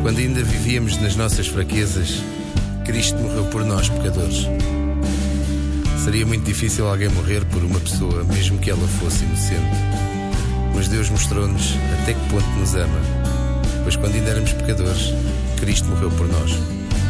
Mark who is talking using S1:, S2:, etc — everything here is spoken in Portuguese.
S1: Quando ainda vivíamos nas nossas fraquezas, Cristo morreu por nós, pecadores. Seria muito difícil alguém morrer por uma pessoa, mesmo que ela fosse inocente. Mas Deus mostrou-nos até que ponto nos ama, pois quando ainda éramos pecadores, Cristo morreu por nós.